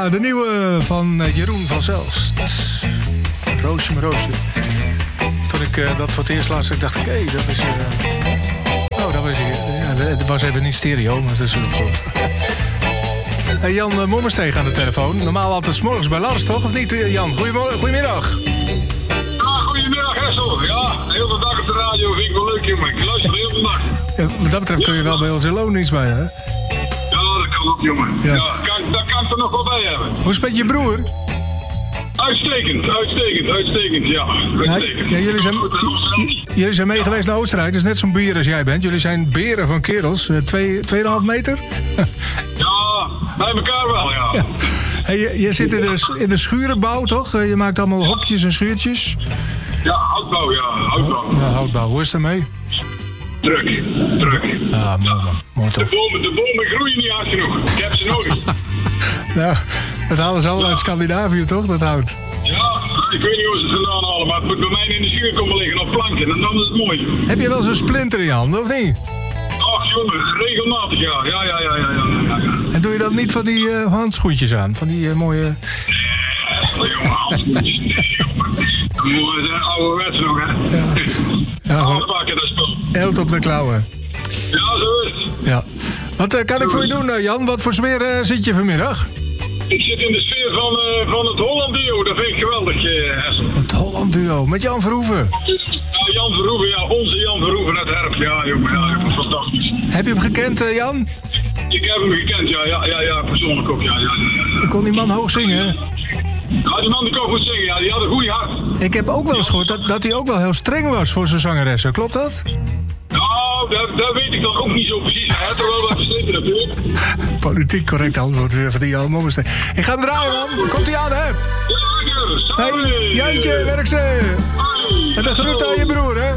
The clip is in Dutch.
Ja, de nieuwe van Jeroen van Zelst. Roosje mijn roosje. Toen ik dat voor het eerst las, dacht ik, hé, dat is... dat was hier. Ja, het was even niet stereo, maar dat is goed. Hey, Jan Mommersteen aan de telefoon. Normaal altijd 's morgens bij Lars, toch? Of niet, Jan? Goedemiddag. Ja, goedemiddag, Hessel. Ja, de hele dag op de radio vind ik wel leuk, jongen. Ik luister de hele dag. Ja, wat dat betreft kun je wel bij ons in loondienst bij, hè? Ja, dat kan ook, jongen. Ja. Daar kan ik er nog wel bij hebben. Hoe is het met je broer? Uitstekend, ja. Uitstekend. Ja, jullie zijn mee geweest naar Oostenrijk. Dat is net zo'n bier als jij bent. Jullie zijn beren van kerels. 2,5 meter? Ja, bij elkaar wel, ja. Hey, je zit in de schurenbouw, toch? Je maakt allemaal hokjes en schuurtjes. Ja, houtbouw, ja. Houtbouw. Ja, houtbouw. Hoe is het ermee? Druk. Ah, mooi man. Mooi toch? De bomen groeien niet hard genoeg. Ik heb ze nodig. Nou, dat halen ze allemaal uit Scandinavië, toch? Dat hout. Ja, ik weet niet hoe ze het vandaan halen, maar het moet bij mij in de schuur komen liggen op planken. En dan is het mooi. Heb je wel zo'n splinter in je handen, of niet? Ach, jongen, regelmatig, ja. Ja. En doe je dan niet van die handschoentjes aan? Van die mooie... Jongen, handschoentjes. Nee, jongen. We zijn ouderwets nog, hè. Ja, afpakken, dat spul. Eelt op de klauwen. Ja, zo is het. Ja. Wat kan ik voor je doen, Jan? Wat voor sfeer zit je vanmiddag? Ik zit in de sfeer van het Holland Duo. Dat vind ik geweldig, Hessel. Het Holland Duo, met Jan Verhoeven. Ja, Jan Verhoeven, ja. Onze Jan Verhoeven uit Herp. Ja, jongen, fantastisch. Heb je hem gekend, Jan? Ik heb hem gekend, ja, persoonlijk ook, ja. Kon die man hoog zingen, hè? Ja, die man die kon goed zingen, ja. Die had een goede hart. Ik heb ook wel eens gehoord dat hij ook wel heel streng was voor zijn zangeressen. Klopt dat? Nou, dat weet ik dan ook niet zo precies. Hij had er wel wat gezeten natuurlijk. Politiek correct antwoord weer van die Jan Mommersteen. Ik ga hem draaien, man. Komt-ie aan, hè? Ja, lekker. Hey, Jantje, werk ze. En de groet aan je broer, hè?